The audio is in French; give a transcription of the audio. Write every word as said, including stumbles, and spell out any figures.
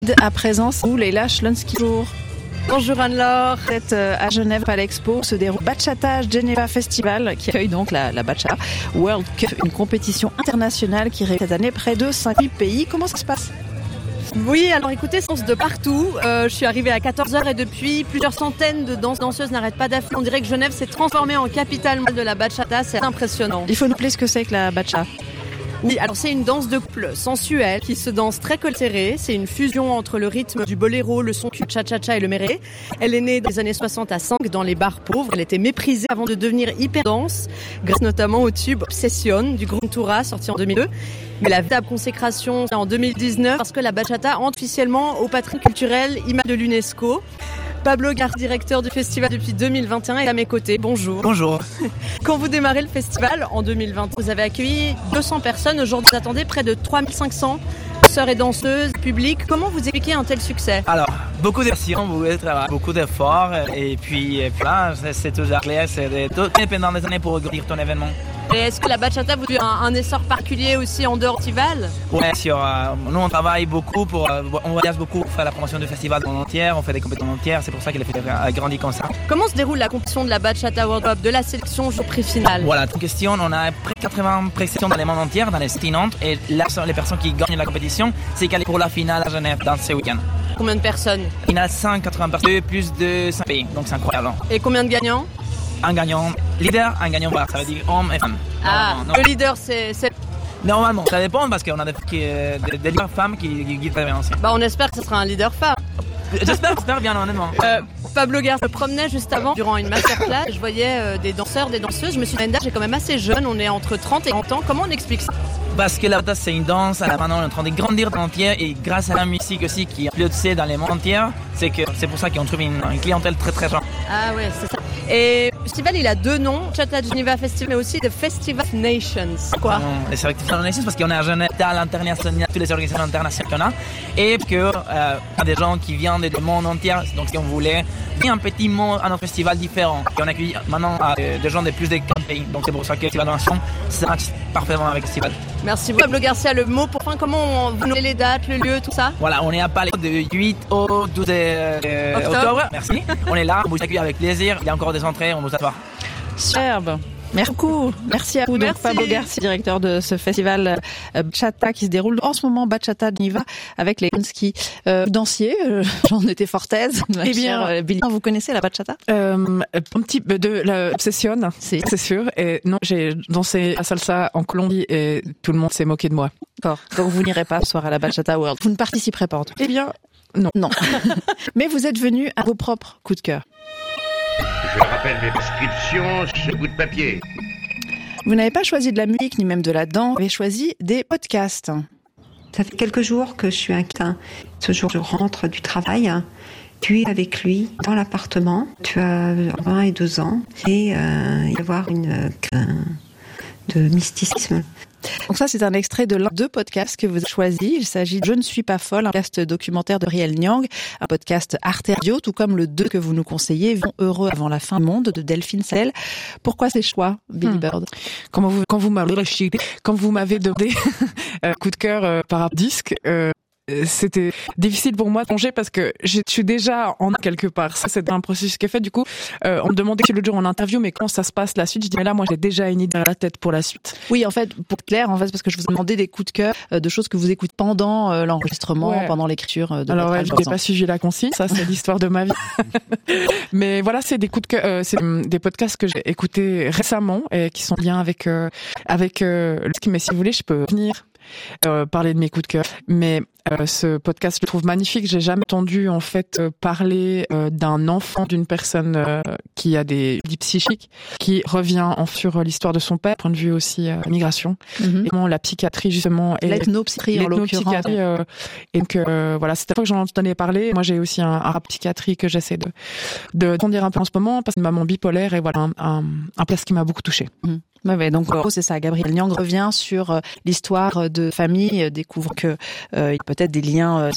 À présent, c'est vous, Leila Schlonsky. Bonjour. Bonjour Anne-Laure. Vous êtes à Genève à l'Expo. Se déroule Bachata Geneva Festival qui accueille donc la, la Bachata World Cup, une compétition internationale qui réunit cette année près de cinquante pays. Comment ça se passe ? Oui, alors écoutez, c'est de partout. Euh, je suis arrivée à quatorze heures et depuis, plusieurs centaines de danses danseuses n'arrêtent pas d'affluer. On dirait que Genève s'est transformée en capitale de la bachata, c'est impressionnant. Il faut nous rappeler ce que c'est que la bachata. Oui, alors c'est une danse de couple sensuelle qui se danse très col serré. C'est une fusion entre le rythme du boléro, le son du cha-cha-cha et le méré. Elle est née dans les années soixante à cinq dans les bars pauvres. Elle était méprisée avant de devenir hyper dense, grâce notamment au tube Obsession du groupe Toura, sorti en deux mille deux. Mais la véritable consécration, c'est en deux mille dix-neuf, parce que la bachata entre officiellement au patrimoine culturel image de l'UNESCO. Pablo Garcia, directeur du festival depuis deux mille vingt et un, est à mes côtés. Bonjour. Bonjour. Quand vous démarrez le festival en deux mille vingt, vous avez accueilli deux cents personnes. Aujourd'hui, vous attendez près de trois mille cinq cents danseurs et danseuses, public. Comment vous expliquez un tel succès ? Alors, beaucoup d'efforts, beaucoup d'efforts. Et puis, et puis là, c'est, c'est toujours clair, c'est tout dépendant des années pour organiser ton événement. Et est-ce que la bachata vous a un, un essor particulier aussi en dehors du festival ? Oui, sûr. Euh, nous, on travaille beaucoup pour, euh, on voyage beaucoup pour faire la promotion du festival en entière. On fait des compétitions entières. C'est pour ça qu'il a grandi comme ça. Comment se déroule la compétition de la Bachata World Cup, de la sélection jusqu'au prix final ? Voilà, une question. On a près de quatre-vingts présélections dans les mondes entiers, dans les cités Nantes. Et là, les personnes qui gagnent la compétition, c'est qu'elle est pour la finale à Genève dans ce week-end. Combien de personnes ? Il y a cent quatre-vingts personnes, plus de cinq pays. Donc c'est incroyable. Et combien de gagnants ? Un gagnant leader, un gagnant bar, ça veut dire homme et femme. Ah, non, non. Le leader, c'est, c'est... Normalement, ça dépend parce qu'on a des, des, des leaders femmes qui, qui guident très bien aussi. Bah, on espère que ce sera un leader femme. J'espère, j'espère bien, honnêtement. Euh, Pablo Garcia se promenait juste avant, durant une masterclass. Je voyais euh, des danseurs, des danseuses. Je me suis dit, j'ai quand même assez jeune, on est entre trente et quarante ans. Comment on explique ça ? Parce que la bachata, c'est une danse, là maintenant on est en train de grandir dans l'entier et grâce à la musique aussi qui est explosée dans les mondes entiers, c'est que c'est pour ça qu'on trouve une, une clientèle très très jeune. Ah ouais, c'est ça. Et le festival, il a deux noms, Bachata Geneva Festival, mais aussi The Festival of Nations. Quoi ? Les Festival of Nations parce qu'on est à Genève, à l'international, toutes les organisations internationales qu'on a, et que euh, y a des gens qui viennent du monde entier, donc si on voulait un petit monde à notre festival différent, et on accueille maintenant euh, des gens de plus de quarante pays, donc c'est pour ça que le Festival de Nations, ça match parfaitement avec le festival. Merci beaucoup. Pablo Garcia, le mot pour fin, comment on, vous nommez les dates, le lieu, tout ça ? Voilà, on est à Palais de huit au douze euh, octobre. octobre. Merci. On est là, on vous accueille avec plaisir. Il y a encore des entrées, on vous attend. Superbe. Merci beaucoup. Merci à vous. Donc, Pablo Garcia, directeur de ce festival euh, Bachata qui se déroule en ce moment, Bachata Geneva, avec les Schlonsky euh, danciers. Euh, J'en étais fort aise. Eh bien, euh, Billy, vous connaissez la Bachata ? euh, Un petit peu de l'obsession, c'est. c'est sûr. Et non, j'ai dansé à salsa en Colombie et tout le monde s'est moqué de moi. D'accord. Donc, vous n'irez pas ce soir à la Bachata World. Vous ne participerez pas en tout cas. Eh bien, non. Non. Mais vous êtes venu à vos propres coups de cœur. Je rappelle mes prescriptions sur bout de papier. Vous n'avez pas choisi de la musique ni même de la danse, vous avez choisi des podcasts. Ça fait quelques jours que je suis inquiète. Ce jour, je rentre du travail, puis avec lui dans l'appartement. Tu as vingt et deux ans et euh, il va y avoir une euh, de mysticisme. Donc ça, c'est un extrait de l'un de deux podcasts que vous avez choisi. Il s'agit de Je ne suis pas folle, un podcast documentaire de Riel Nyang, un podcast Arte Radio, tout comme le deux que vous nous conseillez, Vivons heureux avant la fin du monde, de Delphine Sell. Pourquoi ces choix, Billy hmm. Bird ? Quand vous, quand vous m'avez, quand vous m'avez donné un coup de cœur euh, par un disque, euh, c'était difficile pour moi de plonger parce que je suis déjà en quelque part. Ça, c'est un processus qui est fait. Du coup, euh, on me demandait l'autre jour en interview, mais comment ça se passe la suite ? Je dis, mais là, moi, j'ai déjà une idée à la tête pour la suite. Oui, en fait, pour être clair, en fait, parce que je vous ai demandé des coups de cœur, euh, de choses que vous écoutez pendant euh, l'enregistrement, ouais. pendant l'écriture euh, de Alors, votre ouais, je n'ai pas suivi la consigne. Ça, c'est l'histoire de ma vie. Mais voilà, c'est des coups de cœur, euh, c'est des podcasts que j'ai écoutés récemment et qui sont bien avec euh, avec. Euh, mais si vous voulez, je peux venir. Euh, parler de mes coups de cœur, mais euh, ce podcast je le trouve magnifique. J'ai jamais entendu en fait euh, parler euh, d'un enfant, d'une personne euh, qui a des maladies psychiques, qui revient en sur l'histoire de son père, point de vue aussi euh, migration, mm-hmm. et comment la psychiatrie justement, et l'ethnopsychiatrie en l'occurrence. Euh, et donc euh, voilà, c'était la fois que j'en entendais parler. Moi, j'ai aussi un, un rap psychiatrie que j'essaie de de grandir un peu en ce moment parce que maman bipolaire et voilà un un, un place qui m'a beaucoup touchée. Mm. Ouais, ouais, donc euh, c'est ça. Gabriel Nyang revient sur euh, l'histoire de famille, euh, découvre que euh, il y a peut-être des liens euh,